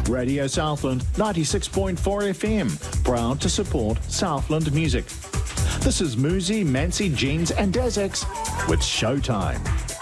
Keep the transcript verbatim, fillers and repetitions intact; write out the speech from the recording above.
Radio Southland ninety-six point four F M, proud to support Southland music. This is Muzi, Mansi, Jeans and Dazex with Showtime.